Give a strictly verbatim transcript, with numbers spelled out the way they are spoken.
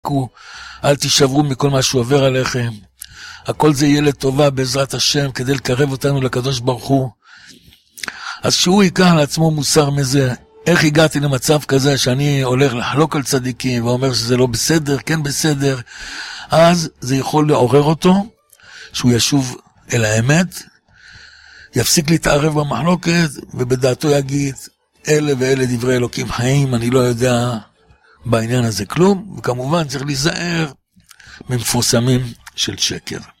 אל תישברו מכל מה שעובר עליכם. הכל זה יהיה לטובה בעזרת השם, כדי לקרב אותנו לקדוש ברוך הוא. אז שהוא ייקח לעצמו מוסר מזה, איך הגעתי למצב כזה שאני הולך לחלוק על צדיקים, ואומר שזה לא בסדר, כן בסדר, אז זה יכול לעורר אותו, שהוא ישוב אל האמת, יפסיק להתערב במחלוקת, ובדעתו יגיד, אלה ואלה דברי אלוקים חיים, אני לא יודע בעניין הזה כלום, וכמובן צריך להיזהר ממפורסמים של שקר.